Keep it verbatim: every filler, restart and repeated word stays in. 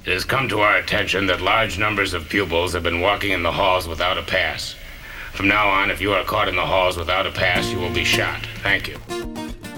It has come to our attention that large numbers of pupils have been walking in the halls without a pass. From now on, if you are caught in the halls without a pass, you will be shot. Thank you.